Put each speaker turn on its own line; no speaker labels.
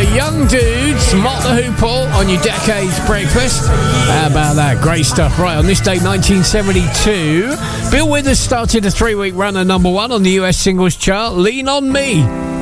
Young Dudes, Mott the Hoople on your Decades Breakfast. How about that? Great stuff. Right, on this day, 1972, Bill Withers started a 3-week run at number 1 on the US singles chart, Lean on Me.